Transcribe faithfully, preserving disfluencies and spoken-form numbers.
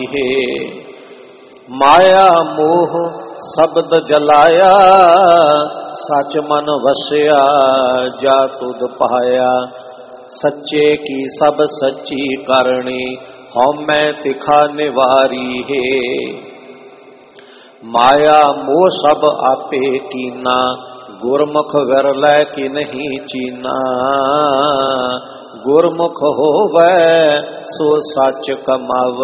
हे। माया मोह शब्द जलाया, सच मन वसिया जा तुध पाया। सच्चे की सब सच्ची करनी, हौमै तिखा निवारी है। माया मोह सब आपे कीना, गुरमुख विरलै की नहीं चीना। गुरमुख होवै सो सच कमावै,